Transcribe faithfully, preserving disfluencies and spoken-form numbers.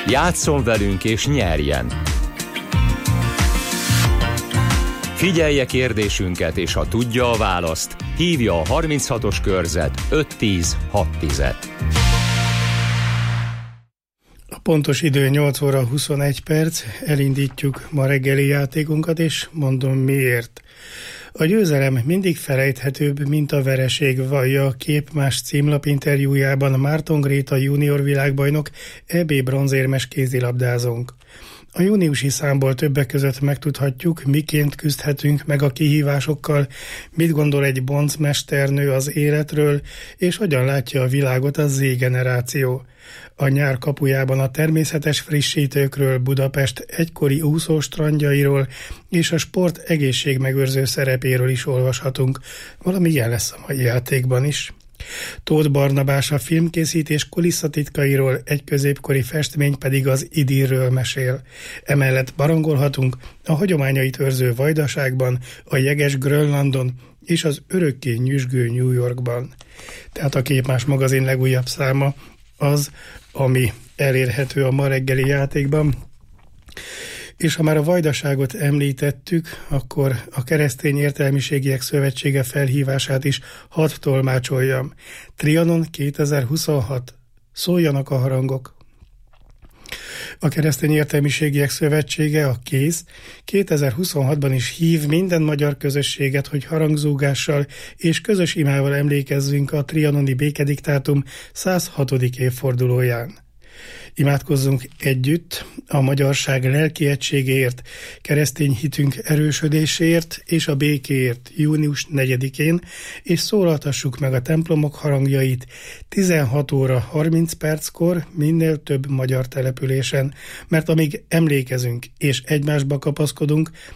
Játsszon velünk és nyerjen! Figyelje kérdésünket, és ha tudja a választ, hívja a harminchatos körzet öt tíz hat tíz. A pontos idő nyolc óra huszonegy perc, elindítjuk ma reggeli játékunkat, és mondom miért. A győzelem mindig felejthetőbb, mint a vereség, vallja a Képmás címlap interjújában Márton Gréta junior világbajnok, é bé bronzérmes kézilabdázónk. A júniusi számból többek között megtudhatjuk, miként küzdhetünk meg a kihívásokkal, mit gondol egy boncmesternő az életről, és hogyan látja a világot a Z-generáció. A nyár kapujában a természetes frissítőkről, Budapest egykori úszóstrandjairól és a sport egészségmegőrző szerepéről is olvashatunk. Valami ilyen lesz a mai játékban is. Tóth Barnabás a filmkészítés kulisszatitkairól, egy középkori festmény pedig az idillről mesél. Emellett barangolhatunk a hagyományait őrző Vajdaságban, a jeges Grönlandon és az örökké nyüzsgő New Yorkban. Tehát a Képmás magazin legújabb száma az, ami elérhető a ma reggeli játékban. És ha már a Vajdaságot említettük, akkor a Keresztény Értelmiségiek Szövetsége felhívását is hadd tolmácsoljam. Trianon kétezer-huszonhat. Szóljanak a harangok! A Keresztény Értelmiségiek Szövetsége, a KÉSZ, kétezer-huszonhatban is hív minden magyar közösséget, hogy harangzúgással és közös imával emlékezzünk a trianoni békediktátum száz hatodik évfordulóján. Imádkozzunk együtt a magyarság lelki egységéért, keresztény hitünk erősödéséért és a békéért június negyedikén, és szólaltassuk meg a templomok harangjait tizenhat óra harminc perckor minél több magyar településen, mert amíg emlékezünk és egymásba kapaszkodunk,